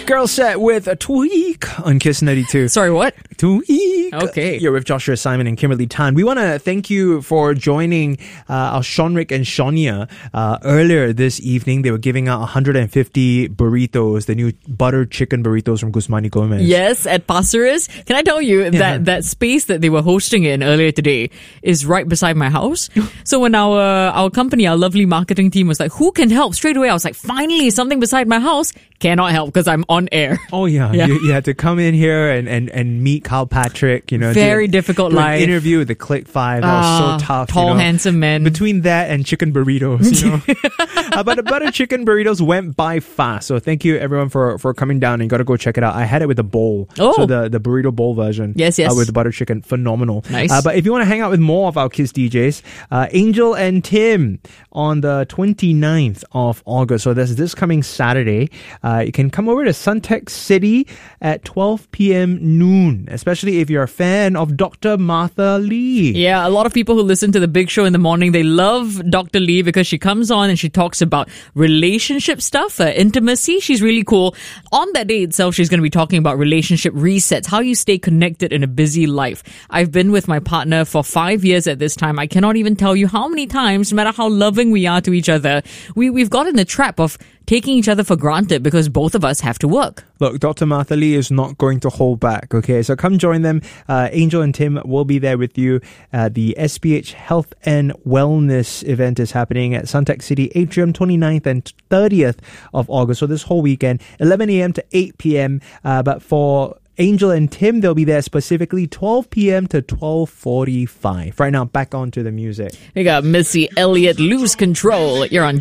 Girl Set with a Tweak on Kiss 92. Sorry, what? Tweak. Okay. You're with Joshua Simon and Kimberly Tan. We want to thank you for joining our Shonrick and Shonya earlier this evening. They were giving out 150 burritos, the new buttered chicken burritos from Guzman y Gomez. Yes, at Pasir Ris. Can I tell you that space that they were hosting in earlier today is right beside my house? So when our company, our lovely marketing team was like, who can help? Straight away, I was like, finally, something beside my house. Cannot help because I'm on air. Oh, yeah. You had to come in here and meet Carl Patrick. Very difficult life. An interview with the Click 5. That was so tough. Tall, handsome men. Between that and chicken burritos, but the butter chicken burritos went by fast. So thank you, everyone, for coming down. And you got to go check it out. I had it with the bowl. Oh. So the burrito bowl version. Yes. With the butter chicken. Phenomenal. Nice. But if you want to hang out with more of our Kiss DJs, Angel and Tim on the 29th of August. So that's this coming Saturday. You can come over to Suntec City at 12 p.m. noon, especially if you're a fan of Dr. Martha Lee. Yeah, a lot of people who listen to the Big Show in the morning, they love Dr. Lee because she comes on and she talks about relationship stuff, intimacy. She's really cool. On that day itself, she's going to be talking about relationship resets, how you stay connected in a busy life. I've been with my partner for 5 years at this time. I cannot even tell you how many times, no matter how loving we are to each other, we've got in the trap of taking each other for granted because both of us have to work. Look, Dr. Martha Lee is not going to hold back, okay? So come join them. Angel and Tim will be there with you. The SPH Health and Wellness event is happening at Suntec City Atrium, 29th and 30th of August. So this whole weekend, 11 a.m. to 8 p.m. But for Angel and Tim, they'll be there specifically 12 p.m. to 12:45. Right now, back on to the music. We got Missy Elliott, Lose Control. You're on